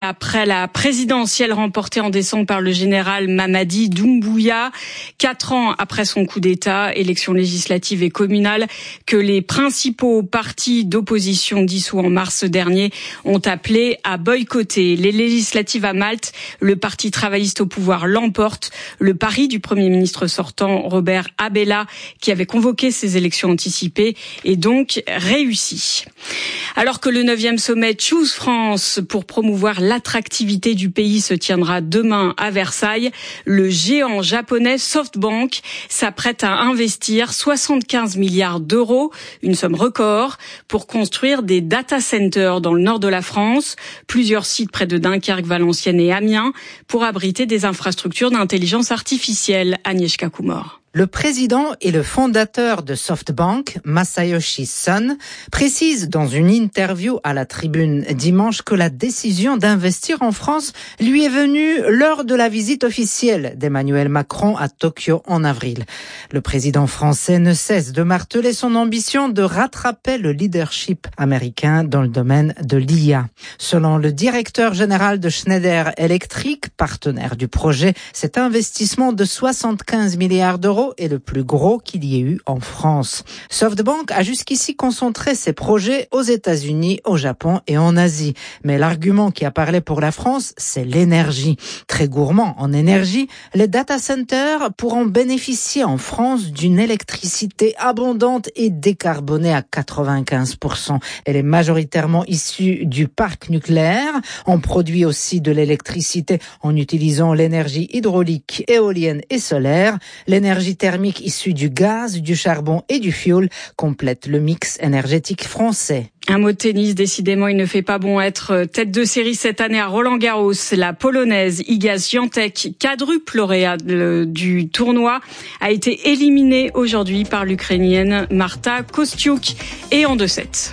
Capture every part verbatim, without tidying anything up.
après la présidentielle remportée en décembre par le général Mamadi Doumbouya, quatre ans après son coup d'État, élections législatives et communales que les principaux partis d'opposition dissous en mars dernier ont appelé à boycotter. Les législatives à Malte, le parti travailliste au pouvoir l'emporte. Le pari du Premier ministre sortant, Robert Abela, qui avait convoqué ces élections anticipées, est donc réussi. Alors que le neuvième sommet Choose France pour promouvoir l'attractivité du pays se tiendra demain à Versailles, le géant japonais SoftBank s'apprête à investir soixante-quinze milliards d'euros, une somme record, pour construire des data centers dans le nord de la France, plusieurs sites près de Dunkerque, Valenciennes et Amiens, pour abriter des infrastructures d'intelligence artificielle. Agnieszka Kumor. Le président et le fondateur de SoftBank, Masayoshi Son, précise dans une interview à la Tribune dimanche que la décision d'investir en France lui est venue lors de la visite officielle d'Emmanuel Macron à Tokyo en avril. Le président français ne cesse de marteler son ambition de rattraper le leadership américain dans le domaine de l'I A. Selon le directeur général de Schneider Electric, partenaire du projet, cet investissement de soixante-quinze milliards d'euros est le plus gros qu'il y ait eu en France. SoftBank a jusqu'ici concentré ses projets aux États-Unis, au Japon et en Asie. Mais l'argument qui a parlé pour la France, c'est l'énergie. Très gourmand en énergie, les data centers pourront bénéficier en France d'une électricité abondante et décarbonée à quatre-vingt-quinze pour cent. Elle est majoritairement issue du parc nucléaire. On produit aussi de l'électricité en utilisant l'énergie hydraulique, éolienne et solaire. L'énergie thermique issue du gaz, du charbon et du fioul complète le mix énergétique français. Un mot de tennis, décidément, il ne fait pas bon être tête de série cette année à Roland-Garros. La Polonaise Iga Świątek, quadruple lauréate du tournoi, a été éliminée aujourd'hui par l'Ukrainienne Marta Kostyuk et en deux sept.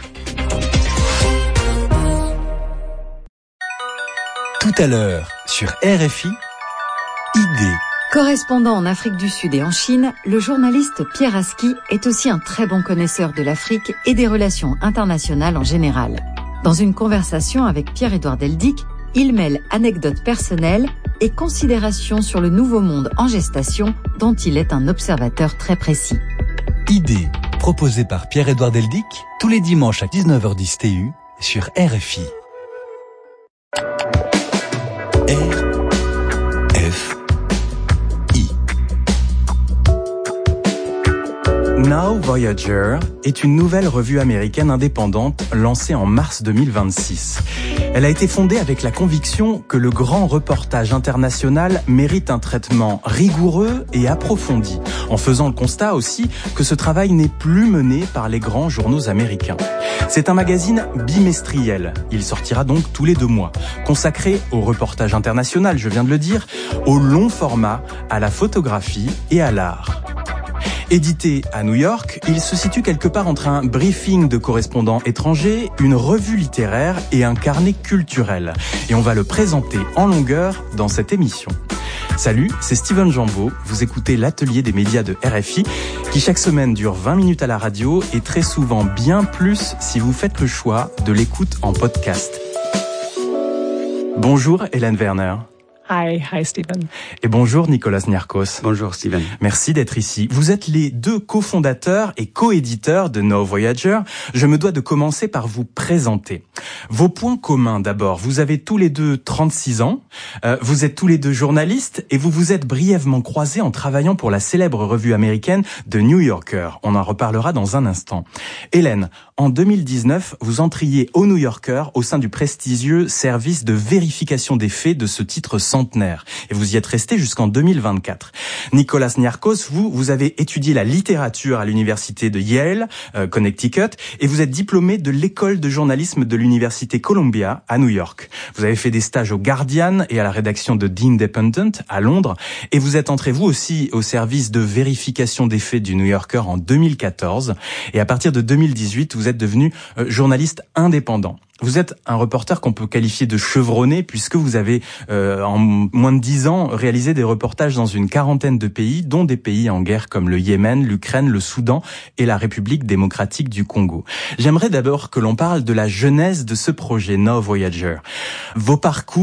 Tout à l'heure, sur R F I, Idée. Correspondant en Afrique du Sud et en Chine, le journaliste Pierre Aski est aussi un très bon connaisseur de l'Afrique et des relations internationales en général. Dans une conversation avec Pierre-Édouard Deldic, il mêle anecdotes personnelles et considérations sur le nouveau monde en gestation dont il est un observateur très précis. Idée, proposée par Pierre-Édouard Deldic, tous les dimanches à dix-neuf heures dix T U sur R F I. R F Now Voyager est une nouvelle revue américaine indépendante lancée en mars deux mille vingt-six. Elle a été fondée avec la conviction que le grand reportage international mérite un traitement rigoureux et approfondi, en faisant le constat aussi que ce travail n'est plus mené par les grands journaux américains. C'est un magazine bimestriel, il sortira donc tous les deux mois, consacré au reportage international, je viens de le dire, au long format, à la photographie et à l'art. Édité à New York, il se situe quelque part entre un briefing de correspondants étrangers, une revue littéraire et un carnet culturel. Et on va le présenter en longueur dans cette émission. Salut, c'est Steven Jambeau, vous écoutez l'atelier des médias de R F I, qui chaque semaine dure vingt minutes à la radio et très souvent bien plus si vous faites le choix de l'écoute en podcast. Bonjour Hélène Werner. Hi, hi Steven. Et bonjour Nicolas Niarchos. Bonjour Steven. Merci d'être ici. Vous êtes les deux cofondateurs et co-éditeurs de Now Voyager. Je me dois de commencer par vous présenter. Vos points communs d'abord. Vous avez tous les deux trente-six ans, euh, vous êtes tous les deux journalistes et vous vous êtes brièvement croisés en travaillant pour la célèbre revue américaine The New Yorker. On en reparlera dans un instant. Hélène, en deux mille dix-neuf, vous entriez au New Yorker au sein du prestigieux service de vérification des faits de ce titre centenaire. Et vous y êtes resté jusqu'en deux mille vingt-quatre. Nicolas Niarchos, vous, vous avez étudié la littérature à l'université de Yale, euh, Connecticut, et vous êtes diplômé de l'école de journalisme de l'université Columbia à New York. Vous avez fait des stages au Guardian et à la rédaction de The Independent à Londres, et vous êtes entré vous aussi au service de vérification des faits du New Yorker en deux mille quatorze. Et à partir de deux mille dix-huit, vous êtes devenu euh, journaliste indépendant. Vous êtes un reporter qu'on peut qualifier de chevronné puisque vous avez, euh, en moins de dix ans, réalisé des reportages dans une quarantaine de pays, dont des pays en guerre comme le Yémen, l'Ukraine, le Soudan et la République démocratique du Congo. J'aimerais d'abord que l'on parle de la genèse de ce projet Now Voyager. Vos parcours